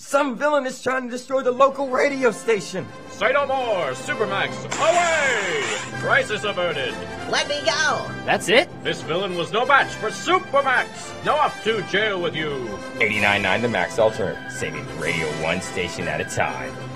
Some villain is trying to destroy the local radio station. Say no more! Supermax, away! Crisis averted. Let me go! That's it? This villain was no match for Supermax. Now off to jail with you. 89.9 The Max Alternative, saving radio one station at a time.